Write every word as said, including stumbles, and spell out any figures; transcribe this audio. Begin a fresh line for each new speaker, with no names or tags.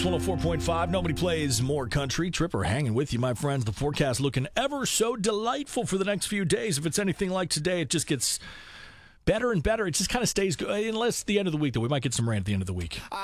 one oh four point five. Nobody plays more country. Tripper hanging with you, my friends. The forecast looking ever so delightful for the next few days. If it's anything like today, it just gets better and better. It just kind of stays good. Unless the end of the week, though. We might get some rain at the end of the week.